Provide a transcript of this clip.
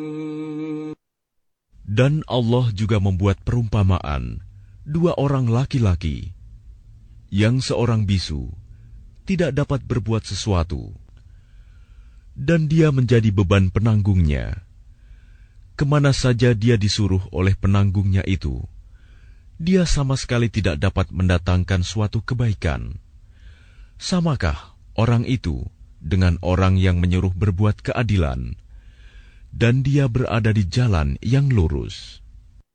Dan Allah juga membuat perumpamaan dua orang laki-laki yang seorang bisu tidak dapat berbuat sesuatu dan dia menjadi beban penanggungnya. Kemana saja dia disuruh oleh penanggungnya itu, dia sama sekali tidak dapat mendatangkan suatu kebaikan. Samakah orang itu dengan orang yang menyuruh berbuat keadilan, dan dia berada di jalan yang lurus?